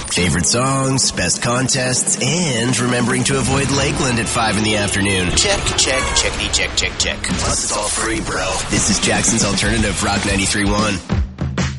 Favorite songs, best contests, and remembering to avoid Lakeland at 5 in the afternoon. Check, checkity, check. Plus, it's all free, bro. This is Jackson's Alternative, Rock 93.1.